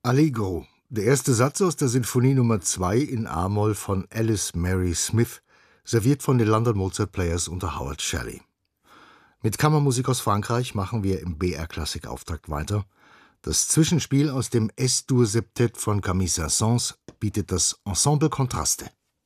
Allegro, der erste Satz aus der Sinfonie Nummer 2 in a-Moll von Alice Mary Smith, serviert von den London Mozart Players unter Howard Shelley. Mit Kammermusik aus Frankreich machen wir im BR-Klassik-Auftakt weiter. Das Zwischenspiel aus dem S-Dur-Septett von Camille Saint-Saëns bietet das Ensemble Contraste.